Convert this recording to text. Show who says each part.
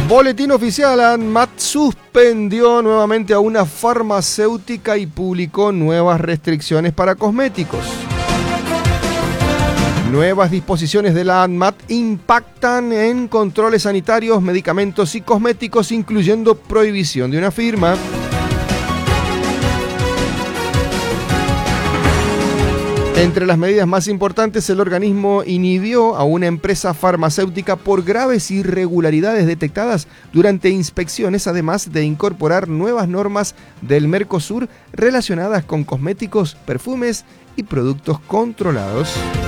Speaker 1: Boletín oficial, ANMAT suspendió nuevamente a una farmacéutica y publicó nuevas restricciones para cosméticos. Nuevas disposiciones de la ANMAT impactan en controles sanitarios, medicamentos y cosméticos, incluyendo prohibición de una firma. Entre las medidas más importantes, el organismo inhibió a una empresa farmacéutica por graves irregularidades detectadas durante inspecciones, además de incorporar nuevas normas del Mercosur relacionadas con cosméticos, perfumes y productos controlados.